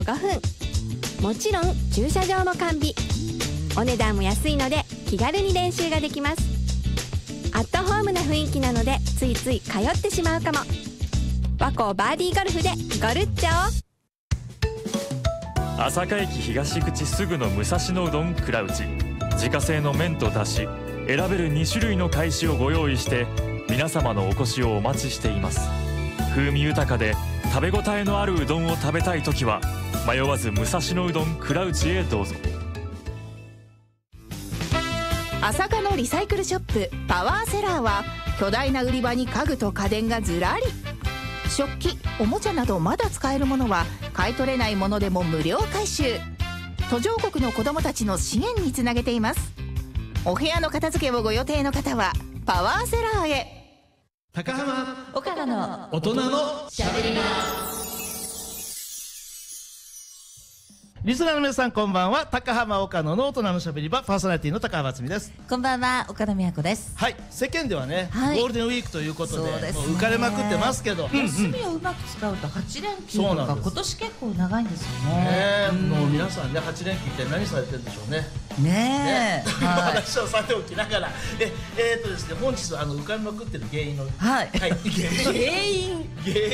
5分。もちろん駐車場も完備。お値段も安いので気軽に練習ができます。アットホームな雰囲気なのでついつい通ってしまうかも。和光バーディーゴルフでゴルッチョ。 朝霞駅東口すぐの武蔵野うどん蔵内。自家製の麺とだし、選べる2種類の返しをご用意して皆様のお越しをお待ちしています。風味豊かで食べ応えのあるうどんを食べたいときは迷わず武蔵野うどん蔵内へどうぞ。 朝霞のリサイクルショップパワーセラーは巨大な売り場に家具と家電がずらり。食器、おもちゃなどまだ使えるものは買い取れないものでも無料回収。途上国の子どもたちの支援につなげています。お部屋の片付けをご予定の方はパワーセラーへ。 高浜岡田の大人のしゃべり場。 リスナーの皆さんこんばんは。高浜岡野の大人のしゃべり場、パーソナリティの高浜敦美です。 こんばんは、岡田美和子です。 はい、世間ではね、 はいゴールデンウィークということで、 そうですね、 もう浮かれまくってますけど、 休みをうまく使うと8連休とかそうなんです今年結構長いんですよね。 もう皆さんね、8連休って何されてるんでしょうね。 ねえ、はい、 話をさておきながら、ですね、本日浮かれまくってる原因の、 はい原因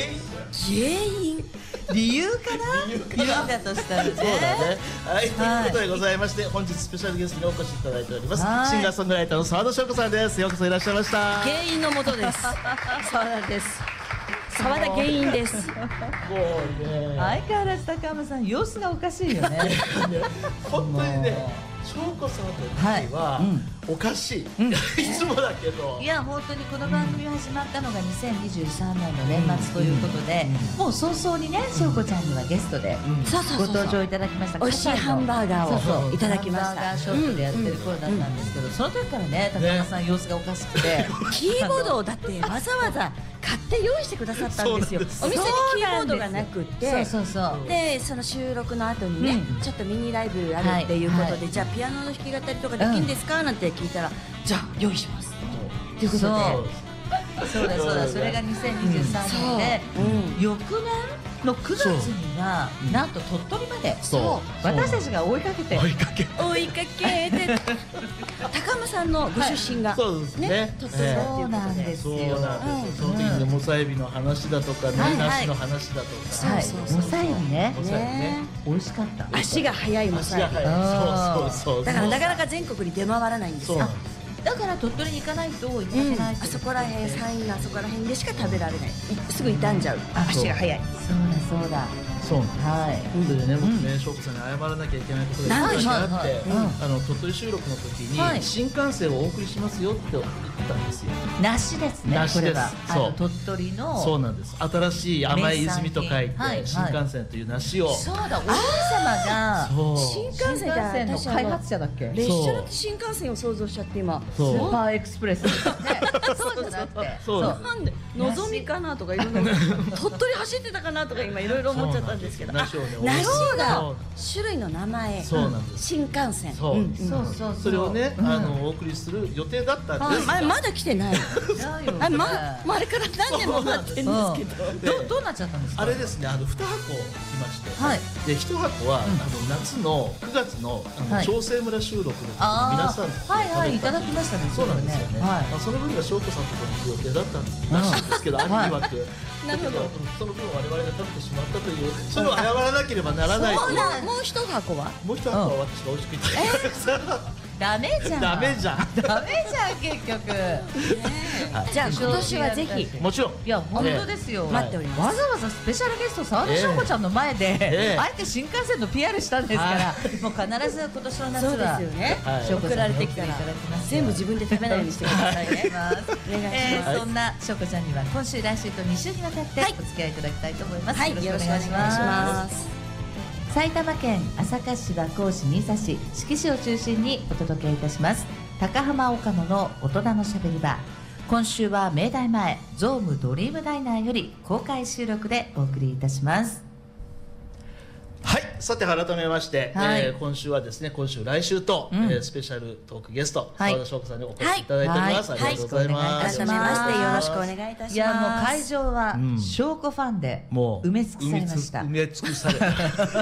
理由かな。理由だとしたらね。 そうだね。はい、ということでございまして、本日スペシャルゲストにお越しいただいております。 はい、 シンガーソングライターの澤田翔子さんです。ようこそいらっしゃいました。 原因のもとです。沢田です。沢田原因です。 もうね、 相変わらず高浜さん様子がおかしいよね。 本当にね、翔子さんの時はおかしい。いつもだけど。 いや本当にこの番組が始まったのが2023年の年末ということで、もう早々にね、翔子ちゃんにはゲストでご登場いただきました。 美味しいハンバーガーをいただきました。 ハンバーガーショットでやってる頃だったんですけど、その時からね、高浜さん様子がおかしくて、 キーボードをだってわざわざ買って用意してくださったんですよ。お店にキーボードがなくってそうで、その収録の後にね、ちょっとミニライブあるっていうことで、じゃあピアノの弾き語りとかできるんですかなんて聞いたら、じゃあ用意しますということで、 そうだ、それが2023年で、翌年の9月にはなんと鳥取まで私たちが追いかけてて高浜さんのご出身がそうですね、 鳥取だっていうことで、そうなんですよ。 その時にモサエビの話だとかね、梨の話だとか、 モサエビね、美味しかった。 足が速いモサエビ、 そうだからなかなか全国に出回らないんですよ。 だから鳥取に行かないといただけない。 あそこら辺、山陰のあそこら辺でしか食べられない。すぐ傷んじゃう。足が速い。 そうだ。 そうなんです。それでね、僕ね、翔子さんに謝らなきゃいけないことが少しあって、鳥取収録の時に新幹線をお送りしますよって言ったんですよ。 梨ですね。これは鳥取の、 そうなんです。新しい甘い泉と書いて新幹線という梨を。 そうだ、お兄様が新幹線の開発者だっけ。 列車の新幹線を想像しちゃって今。 スーパーエクスプレス。そうじゃなくて、 なんでのぞみかなとかいろいろ鳥取走ってたかなとか今いろいろ思っちゃったんですけど、梨が種類の名前、新幹線、 それをねお送りする予定だったんです。 まだ来てない。あれから何年も待ってるんですけど、 どうなっちゃったんですか。 あれですね、2箱来まして、で1箱は夏の9月の長生村収録の皆さんいただきましたね。 そうなんですよね。その分が翔子さんとこに行く予定だったらしいんですけど、兄曰くなるほど、その分我々が食べてしまったという、それを謝らなければならない。 もう一箱は私が美味しくいただきました。 ダメじゃん結局。 じゃあ今年はぜひ。 もちろん。 いや本当ですよ。 待っております。 わざわざスペシャルゲスト沢田翔子ちゃんの前であえて新幹線の PR したんですから、もう必ず今年の夏は送られてきたら全部自分で食べないようにしてくださいね。 そんな翔子ちゃんには今週来週と2週にわたってお付き合いいただきたいと思います。 よろしくお願いします。 埼玉県朝霞市和光市新佐市志木市を中心にお届けいたします高浜岡野の大人のしゃべり場。今週は明大前ゾームドリームダイナーより公開収録でお送りいたします。 はい、さて改めまして、今週はですね、今週来週と、スペシャルトークゲスト澤田翔子さんにお越しいただいております。ありがとうございます。 改めましてよろしくお願いいたします。 いやもう会場は翔子ファンで埋め尽くされました。 埋め尽くされ